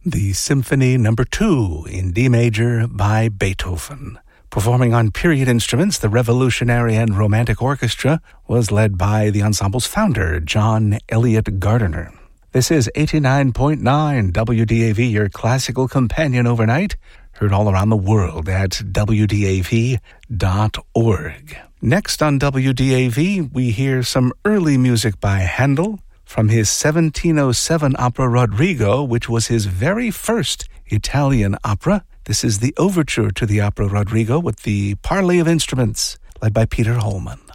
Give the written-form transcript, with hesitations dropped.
the Symphony No. 2 in D major by Beethoven. Performing on period instruments, the Revolutionary and Romantic Orchestra was led by the ensemble's founder, John Elliott Gardiner. This is 89.9 WDAV, your classical companion overnight, heard all around the world at WDAV.org. Next on WDAV, we hear some early music by Handel from his 1707 opera Rodrigo, which was his very first Italian opera. This is the overture to the opera Rodrigo with the parley of instruments, led by Peter Holman.